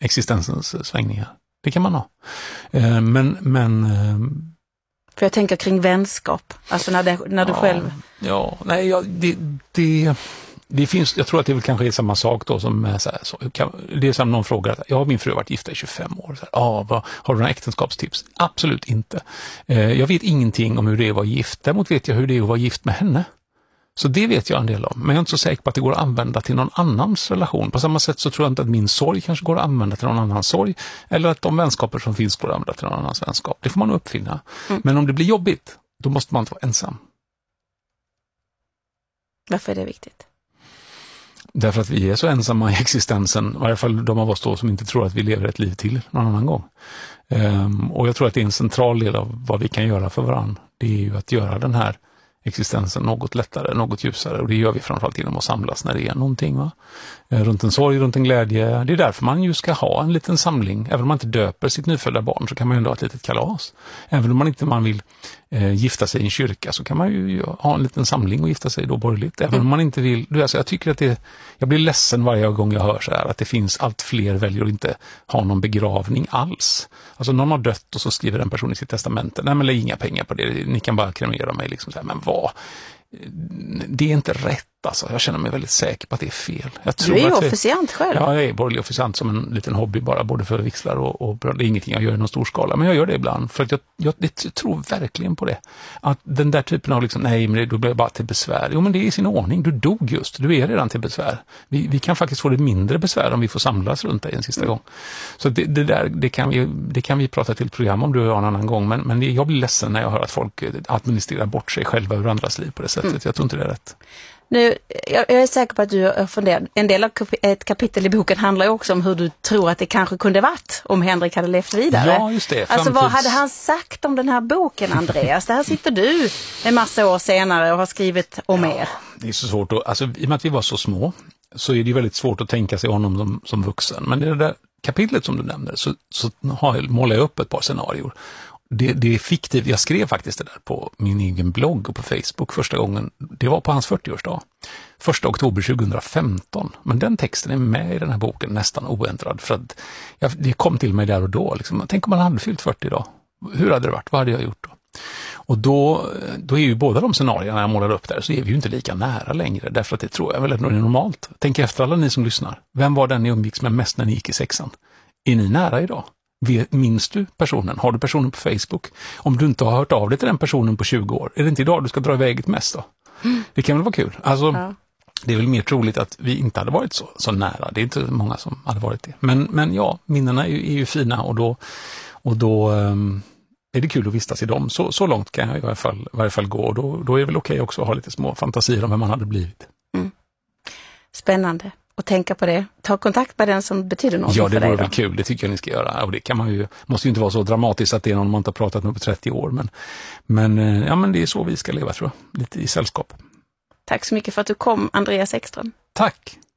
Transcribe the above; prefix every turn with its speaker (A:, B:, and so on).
A: existensens svängningar. Det kan man ha.
B: För jag tänker kring vänskap, alltså när du själv...
A: Ja, nej, det finns, jag tror att det väl kanske är samma sak då som så här, det är som någon frågar, min fru har varit gifta i 25 år. Så här, har du några äktenskapstips? Absolut inte. Jag vet ingenting om hur det är att vara gift. Däremot vet jag hur det är att vara gift med henne. Så det vet jag en del om. Men jag är inte så säker på att det går att använda till någon annans relation. På samma sätt så tror jag inte att min sorg kanske går att använda till någon annans sorg. Eller att de vänskaper som finns går att använda till någon annans vänskap. Det får man uppfinna. Men om det blir jobbigt, då måste man inte vara ensam.
B: Varför är det viktigt?
A: Därför att vi är så ensamma i existensen, i varje fall de av oss då som inte tror att vi lever ett liv till någon annan gång. Och jag tror att det är en central del av vad vi kan göra för varandra. Det är ju att göra den här existensen något lättare, något ljusare, och det gör vi framförallt genom att samlas när det är någonting, va? Runt en sorg, runt en glädje. Det är därför man ju ska ha en liten samling. Även om man inte döper sitt nyfödda barn så kan man ju ändå ha ett litet kalas. Även om man vill gifta sig i en kyrka så kan man ju ha en liten samling och gifta sig då borgerligt. Även om man inte vill, jag tycker att jag blir ledsen varje gång jag hör så här att det finns allt fler väljer att inte ha någon begravning alls. Alltså någon har dött och så skriver en person i sitt testamente, nej men lägg inga pengar på det, ni kan bara kremera mig liksom så här, men vad? Det är inte rätt alltså. Jag känner mig väldigt säker på att det är fel.
B: Du är ju officiant själv.
A: Ja, jag är borgerlig officiant som en liten hobby bara, både för vigslar och det är ingenting jag gör i någon stor skala, men jag gör det ibland för att jag tror verkligen på det. Att den där typen av liksom, nej men då blir jag bara till besvär. Jo men det är i sin ordning, du dog just, du är redan till besvär. Vi kan faktiskt få det mindre besvär om vi får samlas runt dig en sista gång. Så det kan vi prata till ett program om du och jag en annan gång, men jag blir ledsen när jag hör att folk administrerar bort sig själva ur andras liv på det sättet. Jag tror inte det är rätt.
B: Nu, jag är säker på att du har funderat. En del av ett kapitel i boken handlar ju också om hur du tror att det kanske kunde varit om Henrik hade levt vidare.
A: Ja, just det.
B: Alltså vad hade han sagt om den här boken, Andreas? Där sitter du en massa år senare och har skrivit om er.
A: Det är så svårt att, alltså i och med att vi var så små så är det väldigt svårt att tänka sig honom som vuxen. Men i det där kapitlet som du nämner så målar jag upp ett par scenarier. Det är fiktivt. Jag skrev faktiskt det där på min egen blogg och på Facebook första gången. Det var på hans 40-årsdag. 1 oktober 2015. Men den texten är med i den här boken nästan oändrad. För att det kom till mig där och då. Liksom. Tänk om man hade fyllt 40 idag. Hur hade det varit? Vad hade jag gjort då? Och då är ju båda de scenarierna jag målar upp där så är vi ju inte lika nära längre. Därför att det tror jag väl är normalt. Tänk efter alla ni som lyssnar. Vem var den ni umgicks med mest när ni gick i 6:an? Är ni nära idag? Minns du personen? Har du personen på Facebook? Om du inte har hört av dig till den personen på 20 år, är det inte idag du ska dra iväg mest då? Det kan väl vara kul. Alltså, det är väl mer troligt att vi inte hade varit så nära. Det är inte många som hade varit det. Men ja, minnena är ju fina och då är det kul att vistas i dem. Så långt kan jag i varje fall gå. Och då är det väl okej också att ha lite små fantasier om vem man hade blivit.
B: Spännande. Och tänka på det. Ta kontakt med den som betyder något för dig.
A: Ja, det vore väl kul. Det tycker jag ni ska göra. Och det kan måste ju inte vara så dramatiskt att det är någon man inte har pratat med på 30 år. Men det är så vi ska leva, tror jag. Lite i sällskap.
B: Tack så mycket för att du kom, Andreas Ekström.
A: Tack!